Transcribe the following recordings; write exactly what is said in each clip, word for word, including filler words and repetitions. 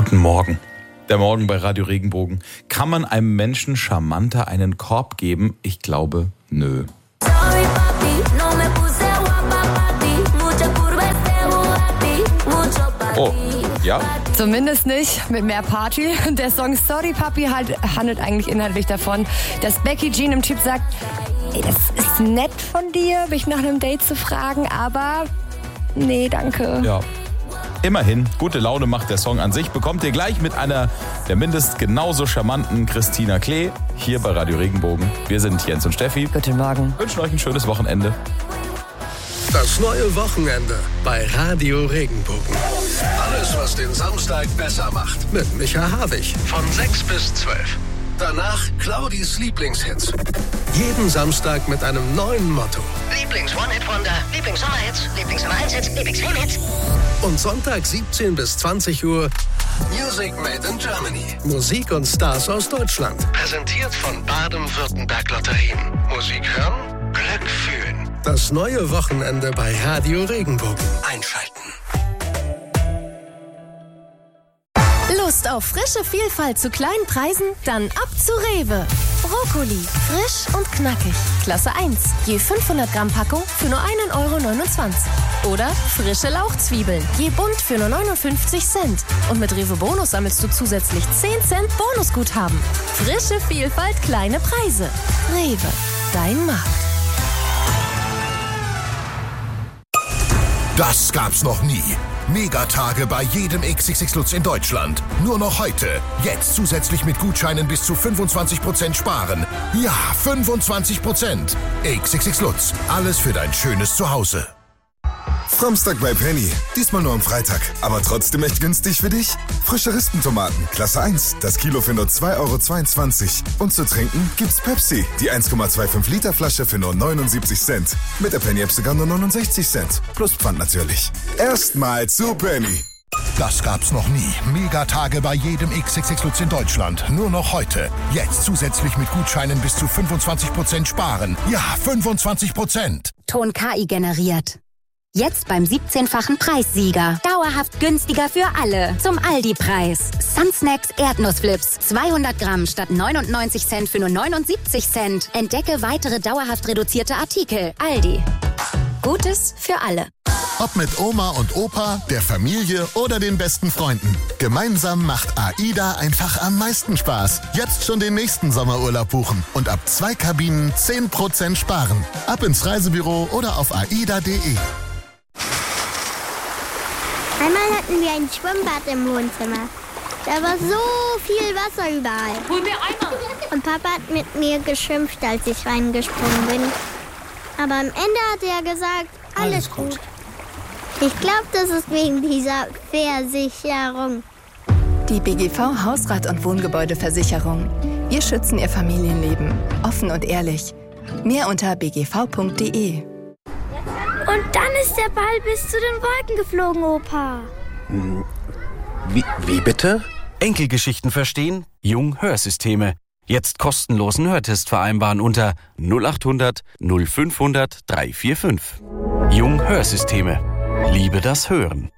Guten Morgen. Der Morgen bei Radio Regenbogen. Kann man einem Menschen charmanter einen Korb geben? Ich glaube, nö. Oh, ja? Zumindest nicht mit mehr Party. Der Song Sorry Papi halt, handelt eigentlich inhaltlich davon, dass Becky Jean dem Typ sagt, ey, das ist nett von dir, mich nach einem Date zu fragen, aber nee, danke. Ja. Immerhin, gute Laune macht der Song an sich. Bekommt ihr gleich mit einer der mindest genauso charmanten Christina Klee hier bei Radio Regenbogen. Wir sind Jens und Steffi. Guten Morgen. Wünschen euch ein schönes Wochenende. Das neue Wochenende bei Radio Regenbogen. Alles, was den Samstag besser macht. Mit Micha Havig. Von sechs bis zwölf. Danach Claudis Lieblingshits. Jeden Samstag mit einem neuen Motto. Lieblings-One-Hit-Wonder, Lieblings-Sommerhits, Lieblings-Nummer eins Hits, Lieblings-Film-Hits. Und Sonntag siebzehn bis zwanzig Uhr Music Made in Germany. Musik und Stars aus Deutschland. Präsentiert von Baden-Württemberg Lotterien. Musik hören, Glück fühlen. Das neue Wochenende bei Radio Regenbogen. Einschalten. Lust auf frische Vielfalt zu kleinen Preisen? Dann ab zu Rewe. Brokkoli, frisch und knackig. Klasse eins, je fünfhundert Gramm Packung für nur ein Euro neunundzwanzig. Oder frische Lauchzwiebeln, je bunt für nur neunundfünfzig Cent. Und mit Rewe Bonus sammelst du zusätzlich zehn Cent Bonusguthaben. Frische Vielfalt, kleine Preise. Rewe, dein Markt. Das gab's noch nie. Megatage bei jedem X X X Lutz in Deutschland. Nur noch heute. Jetzt zusätzlich mit Gutscheinen bis zu fünfundzwanzig Prozent sparen. Ja, fünfundzwanzig Prozent. X X X Lutz. Alles für dein schönes Zuhause. Samstag bei Penny. Diesmal nur am Freitag. Aber trotzdem echt günstig für dich. Frische Rispentomaten. Klasse eins. Das Kilo für nur zwei Euro zweiundzwanzig. Und zu trinken gibt's Pepsi. Die eins Komma fünfundzwanzig Liter Flasche für nur neunundsiebzig Cent. Mit der Penny-App sogar nur neunundsechzig Cent. Plus Pfand natürlich. Erstmal zu Penny. Das gab's noch nie. Megatage bei jedem X X X Lutz in Deutschland. Nur noch heute. Jetzt zusätzlich mit Gutscheinen bis zu fünfundzwanzig Prozent sparen. Ja, fünfundzwanzig Prozent. Ton K I generiert. Jetzt beim siebzehnfachen Preissieger. Dauerhaft günstiger für alle. Zum Aldi-Preis. Sunsnacks Erdnussflips. zweihundert Gramm statt neunundneunzig Cent für nur neunundsiebzig Cent. Entdecke weitere dauerhaft reduzierte Artikel. Aldi. Gutes für alle. Ob mit Oma und Opa, der Familie oder den besten Freunden. Gemeinsam macht AIDA einfach am meisten Spaß. Jetzt schon den nächsten Sommerurlaub buchen und ab zwei Kabinen zehn Prozent sparen. Ab ins Reisebüro oder auf aida punkt de. Einmal hatten wir ein Schwimmbad im Wohnzimmer. Da war so viel Wasser überall. Hol mir Eimer. Und Papa hat mit mir geschimpft, als ich reingesprungen bin. Aber am Ende hat er gesagt, alles, alles gut. gut. Ich glaube, das ist wegen dieser Versicherung. Die B G V Hausrat- und Wohngebäudeversicherung. Wir schützen Ihr Familienleben. Offen und ehrlich. Mehr unter b g v punkt de. Und dann ist der Ball bis zu den Wolken geflogen, Opa. Wie, wie bitte? Enkelgeschichten verstehen? Jung Hörsysteme. Jetzt kostenlosen Hörtest vereinbaren unter null achthundert nullfünfhundert dreihundertfünfundvierzig. Jung Hörsysteme. Liebe das Hören.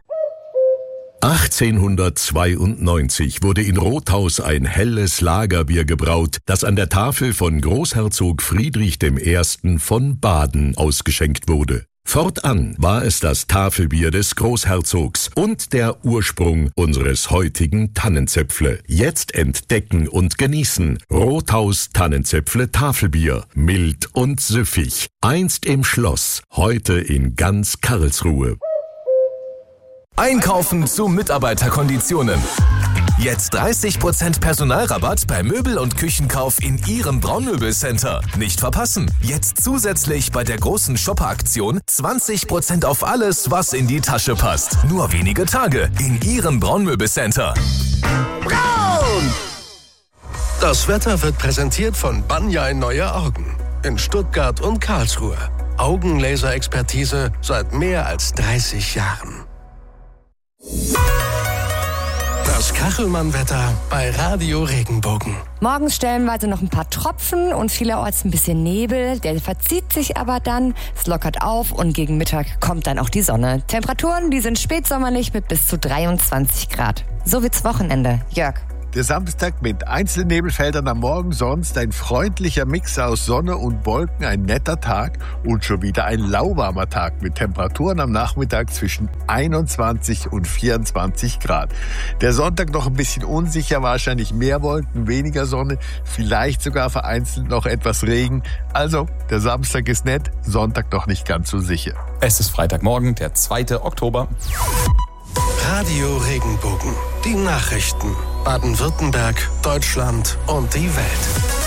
achtzehnhundertzweiundneunzig wurde in Rothaus ein helles Lagerbier gebraut, das an der Tafel von Großherzog Friedrich der Erste. Von Baden ausgeschenkt wurde. Fortan war es das Tafelbier des Großherzogs und der Ursprung unseres heutigen Tannenzäpfle. Jetzt entdecken und genießen. Rothaus Tannenzäpfle Tafelbier. Mild und süffig. Einst im Schloss, heute in ganz Karlsruhe. Einkaufen zu Mitarbeiterkonditionen. Jetzt dreißig Prozent Personalrabatt bei Möbel- und Küchenkauf in Ihrem Braunmöbelcenter. Nicht verpassen. Jetzt zusätzlich bei der großen Shopper-Aktion zwanzig Prozent auf alles, was in die Tasche passt. Nur wenige Tage in Ihrem Braunmöbelcenter. Braun! Das Wetter wird präsentiert von Banjai Neue Augen. In Stuttgart und Karlsruhe. Augenlaser-Expertise seit mehr als dreißig Jahren. Das Kachelmann-Wetter bei Radio Regenbogen. Morgens stellenweise noch ein paar Tropfen und vielerorts ein bisschen Nebel. Der verzieht sich aber dann, es lockert auf und gegen Mittag kommt dann auch die Sonne. Temperaturen, die sind spätsommerlich mit bis zu dreiundzwanzig Grad. So wird's Wochenende. Jörg. Der Samstag mit Einzelnebelfeldern am Morgen, sonst ein freundlicher Mix aus Sonne und Wolken, ein netter Tag und schon wieder ein lauwarmer Tag mit Temperaturen am Nachmittag zwischen einundzwanzig und vierundzwanzig Grad. Der Sonntag noch ein bisschen unsicher, wahrscheinlich mehr Wolken, weniger Sonne, vielleicht sogar vereinzelt noch etwas Regen. Also, der Samstag ist nett, Sonntag noch nicht ganz so sicher. Es ist Freitagmorgen, der zweite Oktober. Radio Regenbogen. Die Nachrichten. Baden-Württemberg, Deutschland und die Welt.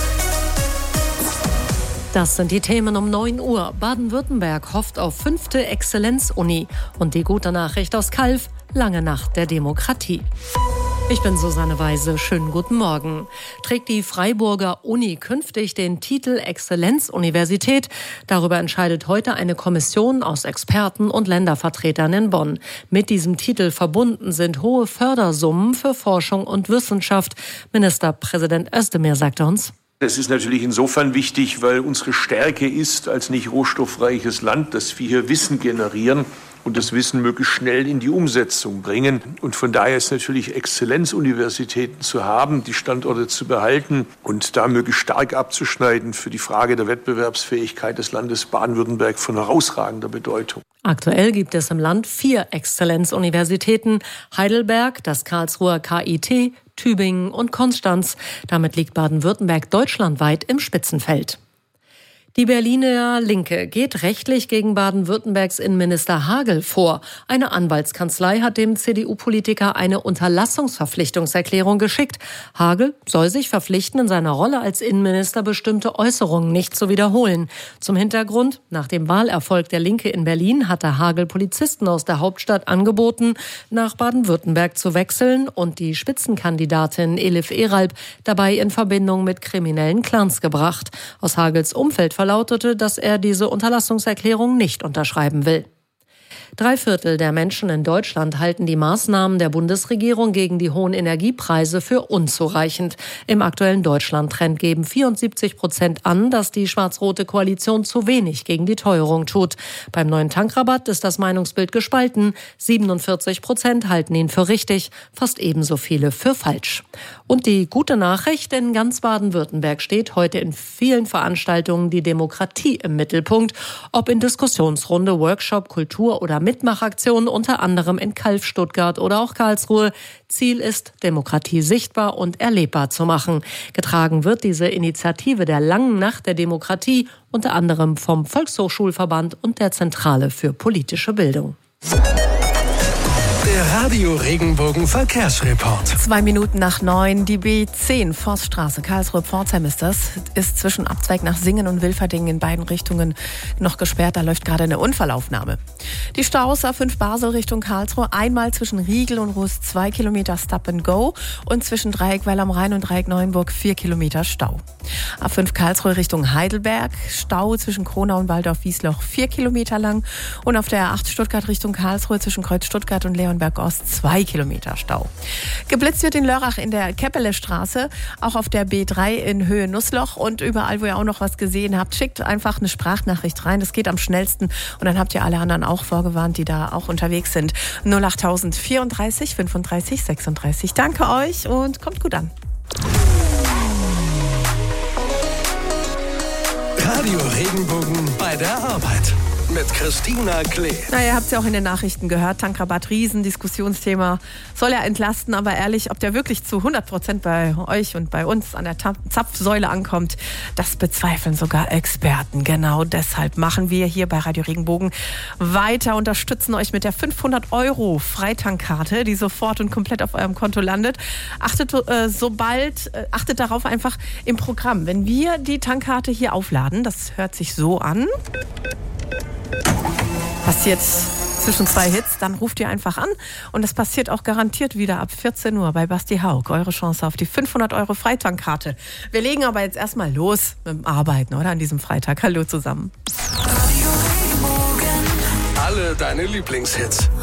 Das sind die Themen um neun Uhr. Baden-Württemberg hofft auf fünfte Exzellenzuni. Und die gute Nachricht aus Calw, lange Nacht der Demokratie. Ich bin Susanne Weise. Schönen guten Morgen. Trägt die Freiburger Uni künftig den Titel Exzellenzuniversität? Darüber entscheidet heute eine Kommission aus Experten und Ländervertretern in Bonn. Mit diesem Titel verbunden sind hohe Fördersummen für Forschung und Wissenschaft. Ministerpräsident Özdemir sagte uns: Das ist natürlich insofern wichtig, weil unsere Stärke ist als nicht rohstoffreiches Land, dass wir hier Wissen generieren und das Wissen möglichst schnell in die Umsetzung bringen. Und von daher ist natürlich Exzellenzuniversitäten zu haben, die Standorte zu behalten und da möglichst stark abzuschneiden für die Frage der Wettbewerbsfähigkeit des Landes Baden-Württemberg von herausragender Bedeutung. Aktuell gibt es im Land vier Exzellenzuniversitäten: Heidelberg, das Karlsruher K I T, Tübingen und Konstanz. Damit liegt Baden-Württemberg deutschlandweit im Spitzenfeld. Die Berliner Linke geht rechtlich gegen Baden-Württembergs Innenminister Hagel vor. Eine Anwaltskanzlei hat dem C D U-Politiker eine Unterlassungsverpflichtungserklärung geschickt. Hagel soll sich verpflichten, in seiner Rolle als Innenminister bestimmte Äußerungen nicht zu wiederholen. Zum Hintergrund: Nach dem Wahlerfolg der Linke in Berlin hatte Hagel Polizisten aus der Hauptstadt angeboten, nach Baden-Württemberg zu wechseln und die Spitzenkandidatin Elif Eralb dabei in Verbindung mit kriminellen Clans gebracht. Aus Hagels Umfeld verlautete, dass er diese Unterlassungserklärung nicht unterschreiben will. Drei Viertel der Menschen in Deutschland halten die Maßnahmen der Bundesregierung gegen die hohen Energiepreise für unzureichend. Im aktuellen Deutschland-Trend geben vierundsiebzig Prozent an, dass die schwarz-rote Koalition zu wenig gegen die Teuerung tut. Beim neuen Tankrabatt ist das Meinungsbild gespalten. siebenundvierzig Prozent halten ihn für richtig, fast ebenso viele für falsch. Und die gute Nachricht: In ganz Baden-Württemberg steht heute in vielen Veranstaltungen die Demokratie im Mittelpunkt. Ob in Diskussionsrunde, Workshop, Kultur oder Mitmachaktionen, unter anderem in Calw, Stuttgart oder auch Karlsruhe. Ziel ist, Demokratie sichtbar und erlebbar zu machen. Getragen wird diese Initiative der langen Nacht der Demokratie unter anderem vom Volkshochschulverband und der Zentrale für politische Bildung. Der Radio Regenbogen Verkehrsreport. Zwei Minuten nach neun, die B zehn Forststraße, Karlsruhe-Pforzheim ist das, ist zwischen Abzweig nach Singen und Wilferdingen in beiden Richtungen noch gesperrt. Da läuft gerade eine Unfallaufnahme. Die Staus A fünf Basel Richtung Karlsruhe, einmal zwischen Riegel und Rust zwei Kilometer Stop and Go und zwischen Dreieck Weil am Rhein und Dreieck Neuenburg vier Kilometer Stau. A fünf Karlsruhe Richtung Heidelberg, Stau zwischen Kronau und Waldorf-Wiesloch vier Kilometer lang und auf der A acht Stuttgart Richtung Karlsruhe zwischen Kreuz Stuttgart und Leonberg Ost zwei Kilometer Stau. Geblitzt wird in Lörrach in der Keppele-Straße, auch auf der B drei in Höhe Nussloch und überall, wo ihr auch noch was gesehen habt, schickt einfach eine Sprachnachricht rein. Das geht am schnellsten und dann habt ihr alle anderen auch vorgewarnt, die da auch unterwegs sind. null acht vierunddreißig fünfunddreißig sechsunddreißig. Danke euch und kommt gut an. Radio Regenbogen bei der Arbeit. Mit Christina Klee. Na, ihr habt es ja auch in den Nachrichten gehört. Tankrabatt, Riesendiskussionsthema. Soll ja entlasten, aber ehrlich, ob der wirklich zu hundert Prozent bei euch und bei uns an der Zapfsäule ankommt, das bezweifeln sogar Experten. Genau deshalb machen wir hier bei Radio Regenbogen weiter, unterstützen euch mit der fünfhundert Euro Freitankkarte, die sofort und komplett auf eurem Konto landet. Achtet äh, sobald, äh, achtet darauf einfach im Programm. Wenn wir die Tankkarte hier aufladen, das hört sich so an. Passiert zwischen zwei Hits, dann ruft ihr einfach an und das passiert auch garantiert wieder ab vierzehn Uhr bei Basti Haug. Eure Chance auf die fünfhundert Euro Freitankkarte. Wir legen aber jetzt erstmal los mit dem Arbeiten, oder? An diesem Freitag. Hallo zusammen. Alle deine Lieblingshits.